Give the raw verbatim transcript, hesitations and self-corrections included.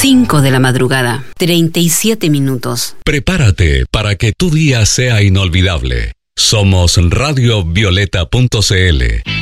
cinco de la madrugada, treinta y siete minutos. Prepárate para que tu día sea inolvidable. Somos radio violeta punto c l.